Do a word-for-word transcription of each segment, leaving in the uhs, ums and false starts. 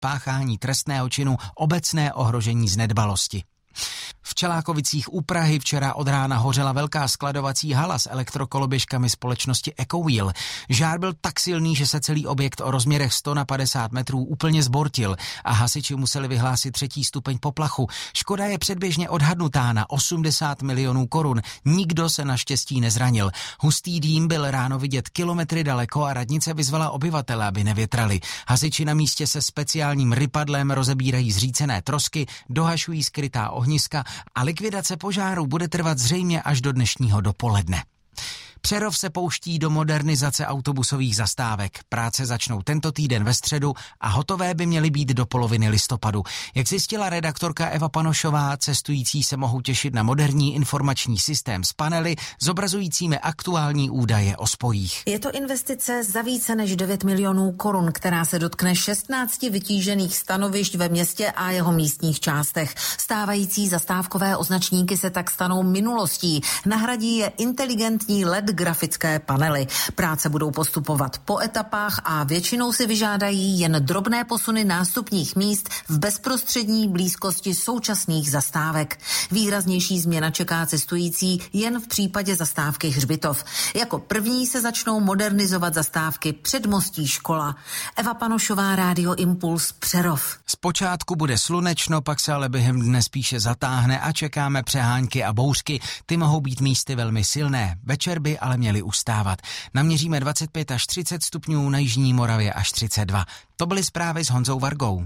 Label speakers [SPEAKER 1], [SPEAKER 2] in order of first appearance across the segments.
[SPEAKER 1] páchání trestného činu obecné ohrožení z nedbalosti. V Čelákovicích u Prahy včera od rána hořela velká skladovací hala s elektrokoloběžkami společnosti Ecowheel. Žár byl tak silný, že se celý objekt o rozměrech sto na padesát metrů úplně zbortil a hasiči museli vyhlásit třetí stupeň poplachu. Škoda je předběžně odhadnutá na osmdesát milionů korun. Nikdo se naštěstí nezranil. Hustý dým byl ráno vidět kilometry daleko a radnice vyzvala obyvatele, aby nevětrali. Hasiči na místě se speciálním rypadlem rozebírají zřícené trosky, dohašují skrytá ohniska a likvidace požáru bude trvat zřejmě až do dnešního dopoledne. Přerov se pouští do modernizace autobusových zastávek. Práce začnou tento týden ve středu a hotové by měly být do poloviny listopadu. Jak zjistila redaktorka Eva Panošová, cestující se mohou těšit na moderní informační systém s panely zobrazujícími aktuální údaje o spojích.
[SPEAKER 2] Je to investice za více než devět milionů korun, která se dotkne šestnácti vytížených stanovišť ve městě a jeho místních částech. Stávající zastávkové označníky se tak stanou minulostí. Nahradí je inteligentní el é dé grafické panely. Práce budou postupovat po etapách a většinou si vyžádají jen drobné posuny nástupních míst v bezprostřední blízkosti současných zastávek. Výraznější změna čeká cestující jen v případě zastávky Hřbitov. Jako první se začnou modernizovat zastávky Předmostí Škola. Eva Panošová, Rádio Impuls, Přerov.
[SPEAKER 1] Zpočátku bude slunečno, pak se ale během dne spíše zatáhne a čekáme přehánky a bouřky. Ty mohou být místy velmi silné. Večer by ale měli ustávat. Naměříme dvacet pět až třicet stupňů, na jižní Moravě až třicet dva. To byly zprávy s Honzou Vargou.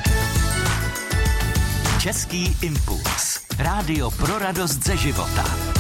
[SPEAKER 3] Český impuls. Rádio pro radost ze života.